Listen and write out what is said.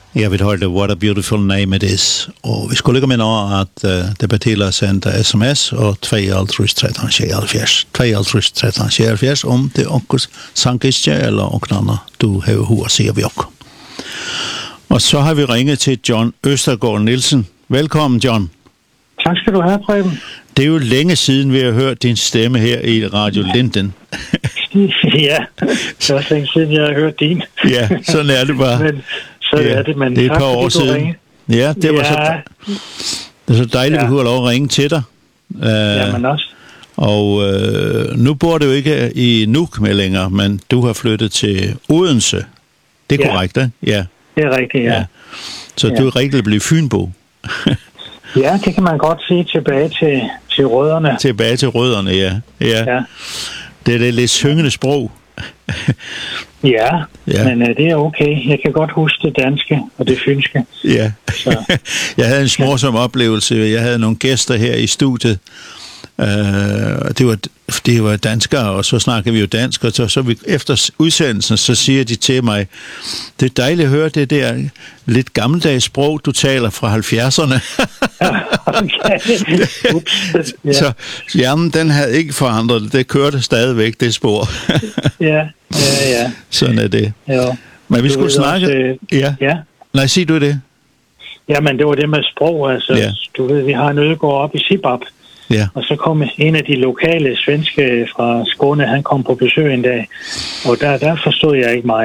Jeg vil holde What a Beautiful Name It Is. Og vi skulle ligge med over at det betyder sende sms og 52-13-74 om det onkels sangistje eller onknerne du har hur, siger vi også. Og så har vi ringet til John Østergaard Nielsen. Velkommen, John. Tak skal du have, Preben. Det er jo længe siden, vi har hørt din stemme her i Radio Linden. Ja, det er også længe siden, jeg har hørt din. Ja, sådan er det bare. Men er det, men det er et par år siden. Ja, det var det er så dejligt, at vi kunne have lov at ringe til dig. Jamen også. Og nu bor du ikke i Nuuk med længere, men du har flyttet til Odense. Det er korrekt, ikke? Ja. Det er rigtigt, ja. Så du er rigtig blevet fynbo. Ja, det kan man godt sige, tilbage til rødderne. Tilbage til rødderne, ja. Det er det lidt syngende sprog. Ja, men det er okay. Jeg kan godt huske det danske og det fynske. Ja, jeg havde en morsom oplevelse. Jeg havde nogle gæster her i studiet. Det var danskere, og så snakker vi jo dansk, og så vi efter udsendelsen, så siger de til mig, det er dejligt at høre det der lidt gammeldags sprog, du taler fra 70'erne. Så hjernen, den havde ikke forandret det kørte stadigvæk, det spor. Ja. Sådan er det. Jo. Men vi skulle snakke... Ja. Nej, sig du det? Jamen, det var det med sprog, altså. Du ved, vi har en ødegård op i Sibab. Ja. Og så kom en af de lokale svenske fra Skåne, han kom på besøg en dag, og der forstod jeg ikke meget.